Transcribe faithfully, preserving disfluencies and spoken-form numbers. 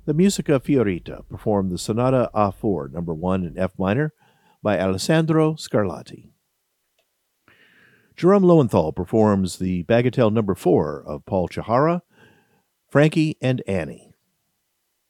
The Musica Fiorita performed the Sonata A four, number one in F minor, by Alessandro Scarlatti. Jerome Lowenthal performs the Bagatelle number four of Paul Chihara, Frankie and Annie.